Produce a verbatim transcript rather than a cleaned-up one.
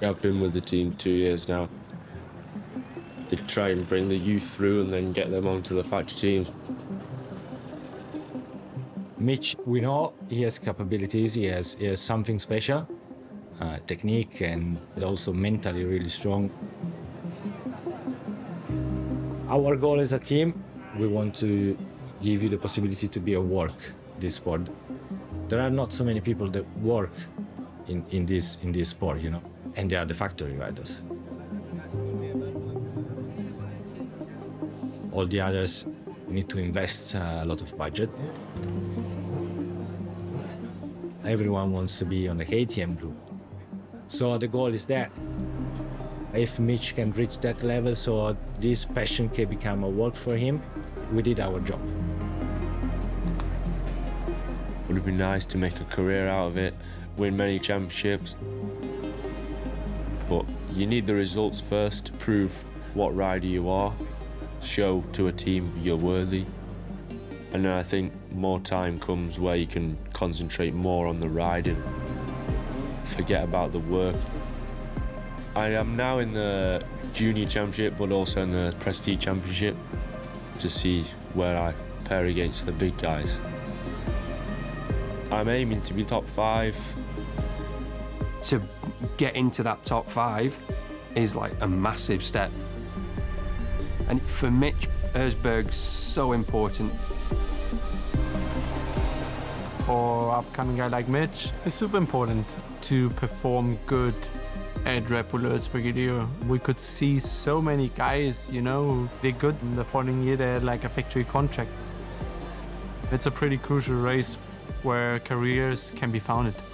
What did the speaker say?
I've been with the team two years now. They try and bring the youth through and then get them onto the factory teams. Mitch, we know he has capabilities, he has, he has something special, uh, technique and also mentally really strong. Our goal as a team, we want to give you the possibility to be a work this sport. There are not so many people that work in, in, this, in this sport, you know, and they are the factory riders. All the others need to invest a lot of budget. Everyone wants to be on the K T M group. So the goal is that if Mitch can reach that level, so this passion can become a work for him, we did our job. It would have been nice to make a career out of it, win many championships. But you need the results first to prove what rider you are, show to a team you're worthy. And then I think more time comes where you can concentrate more on the riding, forget about the work. I am now in the junior championship, but also in the Prestige championship to see where I pair against the big guys. I'm aiming to be top five. To get into that top five is like a massive step. And for Mitch, Erzberg's so important. For upcoming guy like Mitch, it's super important to perform good at Red Bull Erzberg. We could see so many guys, you know, they're good in the following year, they had like a factory contract. It's a pretty crucial race where careers can be founded.